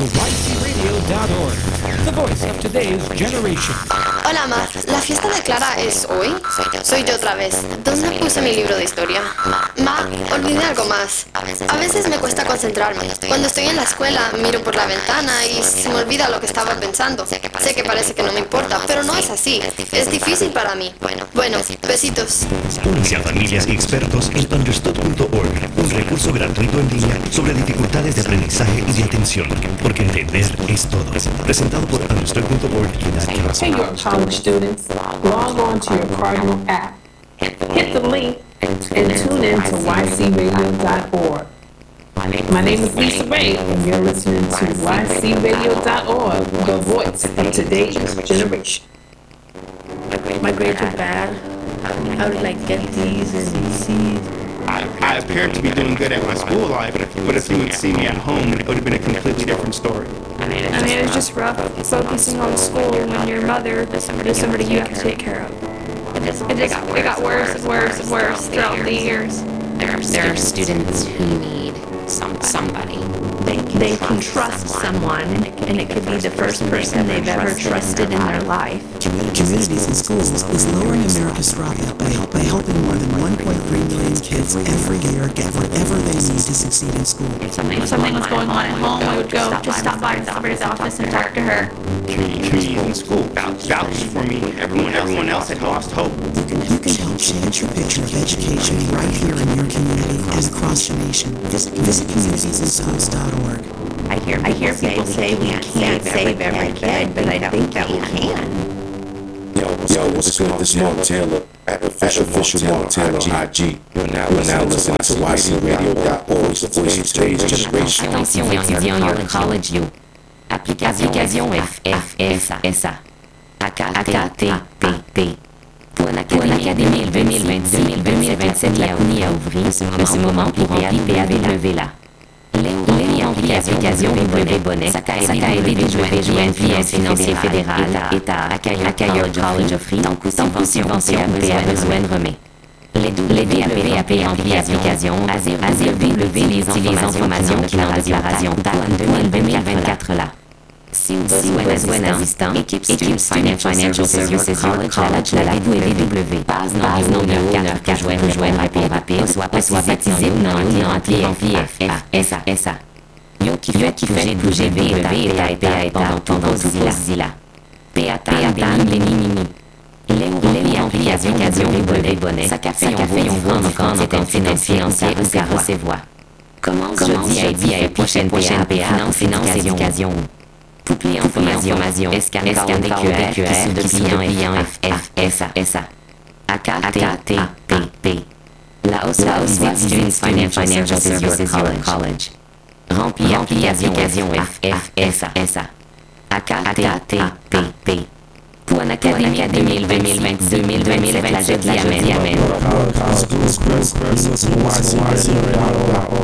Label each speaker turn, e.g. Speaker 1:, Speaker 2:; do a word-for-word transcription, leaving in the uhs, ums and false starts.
Speaker 1: y c radio dot org, the voice of today's generation.
Speaker 2: Hola, Matt. ¿La fiesta de Clara es hoy? Soy yo otra vez. ¿Dónde puse mi libro de historia? Ma, olvidé algo más. A veces me cuesta concentrarme. Cuando estoy en la escuela, miro por la ventana y se me olvida lo que estaba pensando. Sé que parece que no me importa, pero no es así. Es difícil para mí. Bueno, besitos.
Speaker 3: Únese a familias y expertos en understood punto org, un recurso gratuito en línea sobre dificultades de aprendizaje y de atención, porque entender es todo. Presentado por understood punto org y Nadia.
Speaker 4: Hey, your college students, log on to your Cardinal app, hit the link, and tune in to y c radio dot org. My name is Lisa Ray, and you're listening to y c radio dot org, the voice of today's generation.
Speaker 5: My grades were bad. I would like get D's and C's.
Speaker 6: I, I appeared to be doing good at my school life, but if you would see me at home, it would have been a completely different story.
Speaker 7: I mean, it was just rough focusing on school when your mother is somebody you have to take care of. It just, it just it got worse and worse and worse throughout the years.
Speaker 8: There are, there are students who need some, somebody.
Speaker 5: They can, they can trust someone, and it could be the first person they've ever trusted in their life.
Speaker 9: Communities and Schools is lowering America's dropout by, by helping more than one point three million kids every year get whatever they need to succeed in school.
Speaker 7: If something, if something was going on at home, I would go just stop by somebody's office and talk to her.
Speaker 6: Communities in school vouched for me. Everyone, everyone else had lost hope.
Speaker 9: You can, you can help change your picture of education right here in your community and across the nation. Visit, visit communities and schools dot org.
Speaker 5: I hear, I hear people say we can't save every kid, but I think that we can.
Speaker 10: Yo, yo, what's good? This is Mark Taylor at official, official Mark Taylor I G. You're now, you're now listening to y c radio dot org, the voice of today's generation.
Speaker 8: Attention étudiants, your college you. Application F F S A A K T P P. Pour une académie deux mille vingt-six deux mille vingt-sept, la CUNY a ouvert ce moment pour remplir P A V là. Léo Application W Bonnet, ça a aidé des joindre financier fédéral, État, accueilleur College of Free, donc subvention P A rejoindre mais. Les D A P A P Application Azir W les informations qui dans la déclaration deux mille vingt-quatre là. Si vous êtes assistant, équipe Financial Services College, la W W, base non quatre quatre rejoindre A P A P, soit baptisé ou non appelé F F S A S A. Yo qui fait qui fait bouger V et P A pendant pendant tout là. P A T A les mini. Les applications les bonnets, ça café on rendre compte c'est financier ou recevoir. Comment je dis à prochaine prochaine P A finance éducation. Poupée information, scan des Q R qui sont de clients F F S A S A. A K T P P. La hausse des Financial Services College. Remplir application F F S A S A. A K T P P. Pour une académie deux mille vingt-deux deux mille vingt-sept, la jeudi amène.